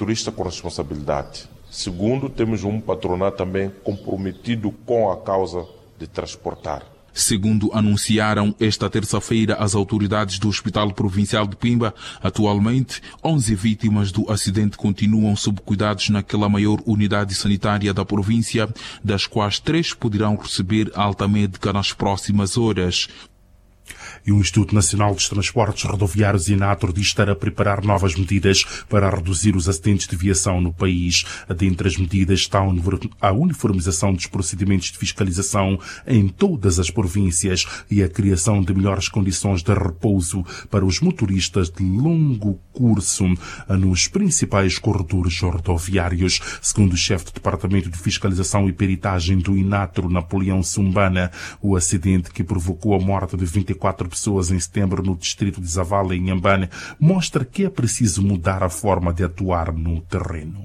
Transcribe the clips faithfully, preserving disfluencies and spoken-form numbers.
motorista com responsabilidade. Segundo, temos um patronato também comprometido com a causa de transportar. Segundo anunciaram esta terça-feira as autoridades do Hospital Provincial de Pemba, atualmente onze vítimas do acidente continuam sob cuidados naquela maior unidade sanitária da província, das quais três poderão receber alta médica nas próximas horas. E o Instituto Nacional dos Transportes Rodoviários INATRO diz estar a preparar novas medidas para reduzir os acidentes de viação no país. Dentre as medidas está a uniformização dos procedimentos de fiscalização em todas as províncias e a criação de melhores condições de repouso para os motoristas de longo curso nos principais corredores rodoviários. Segundo o chefe do Departamento de Fiscalização e Peritagem do INATRO, Napoleão Sumbana, o acidente que provocou a morte de vinte e quatro pessoas em setembro no distrito de Zavala, em Inhambane, mostra que é preciso mudar a forma de atuar no terreno.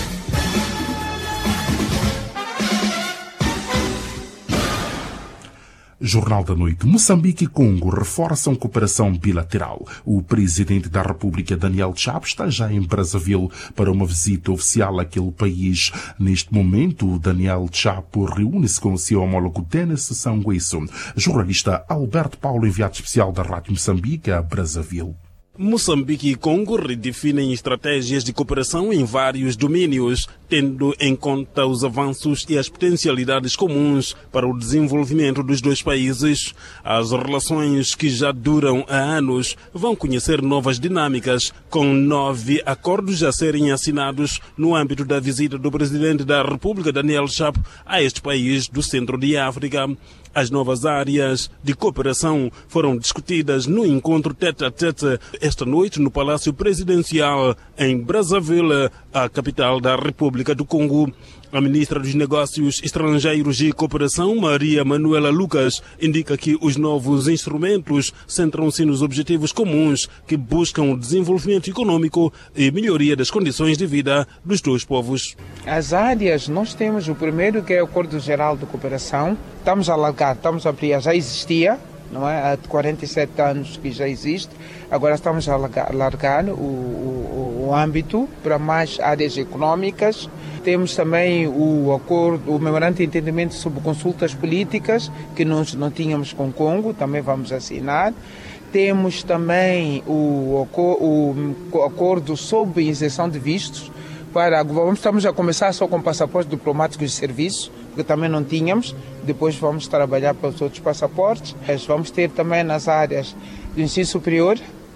Jornal da Noite. Moçambique e Congo reforçam cooperação bilateral. O presidente da República, Daniel Chapo, está já em Brazzaville para uma visita oficial àquele país. Neste momento, Daniel Chapo reúne-se com o seu homólogo Denis Sanguiço. Jornalista Alberto Paulo, enviado especial da Rádio Moçambique a Brazzaville. Moçambique e Congo redefinem estratégias de cooperação em vários domínios, tendo em conta os avanços e as potencialidades comuns para o desenvolvimento dos dois países. As relações que já duram há anos vão conhecer novas dinâmicas, com nove acordos a serem assinados no âmbito da visita do presidente da República, Daniel Chapo, a este país do centro de África. As novas áreas de cooperação foram discutidas no encontro tete-a-tete esta noite no Palácio Presidencial em Brazzaville, a capital da República do Congo. A ministra dos Negócios Estrangeiros e Cooperação, Maria Manuela Lucas, indica que os novos instrumentos centram-se nos objetivos comuns que buscam o desenvolvimento econômico e melhoria das condições de vida dos dois povos. As áreas, nós temos o primeiro, que é o Acordo Geral de Cooperação. Estamos a alargar, estamos a ampliar, já existia, não é? Há quarenta e sete anos que já existe. Agora estamos a alargar o, o, o âmbito para mais áreas econômicas. Temos também o acordo, o memorando de entendimento sobre consultas políticas, que nós não tínhamos com o Congo, também vamos assinar. Temos também o, o, o acordo sobre isenção de vistos. Para, vamos, estamos a começar só com passaportes diplomáticos de serviço, porque também não tínhamos. Depois vamos trabalhar para os outros passaportes. Vamos ter também nas áreas do ensino superior,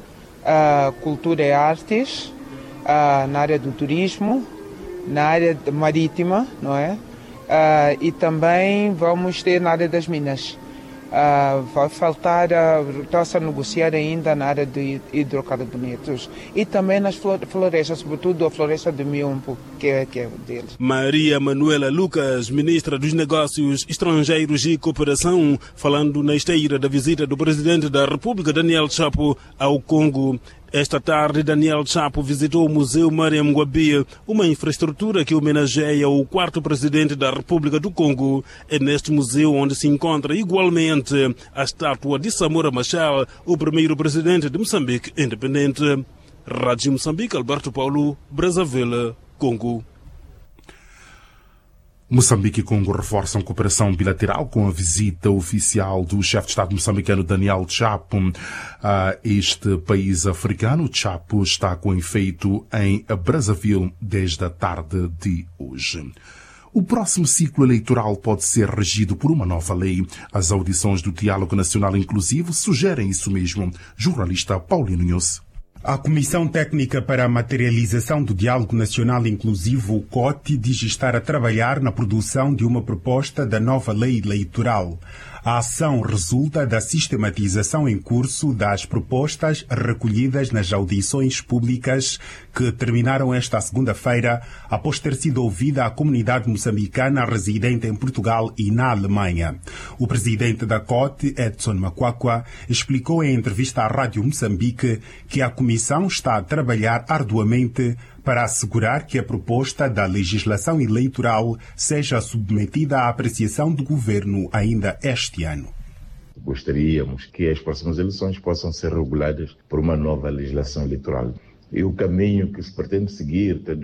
a cultura e artes, a, na área do turismo, na área marítima, não é? Uh, e também vamos ter na área das minas. Uh, vai faltar, uh, está-se a negociar ainda na área de hidrocarbonetos e também nas florestas, sobretudo a floresta de Miombo, que é, que é deles. Maria Manuela Lucas, ministra dos Negócios Estrangeiros e Cooperação, falando na esteira da visita do presidente da República, Daniel Chapo, ao Congo. Esta tarde, Daniel Chapo visitou o Museu Mariam Ngouabi, uma infraestrutura que homenageia o quarto presidente da República do Congo. É neste museu onde se encontra igualmente a estátua de Samora Machel, o primeiro presidente de Moçambique independente. Rádio Moçambique, Alberto Paulo, Brazzaville, Congo. Moçambique e Congo reforçam cooperação bilateral com a visita oficial do chefe de Estado moçambicano Daniel Chapo a este país africano. Chapo está com efeito em Brazzaville desde a tarde de hoje. O próximo ciclo eleitoral pode ser regido por uma nova lei. As audições do Diálogo Nacional Inclusivo sugerem isso mesmo. Jornalista Paulino Nunes. A Comissão Técnica para a Materialização do Diálogo Nacional Inclusivo, C O T, diz estar a trabalhar na produção de uma proposta da nova lei eleitoral. A ação resulta da sistematização em curso das propostas recolhidas nas audições públicas que terminaram esta segunda-feira após ter sido ouvida a comunidade moçambicana residente em Portugal e na Alemanha. O presidente da C O T, Edson Makwakwa, explicou em entrevista à Rádio Moçambique que a comissão está a trabalhar arduamente para assegurar que a proposta da legislação eleitoral seja submetida à apreciação do governo ainda este ano. Gostaríamos que as próximas eleições possam ser reguladas por uma nova legislação eleitoral. E o caminho que se pretende seguir, tendo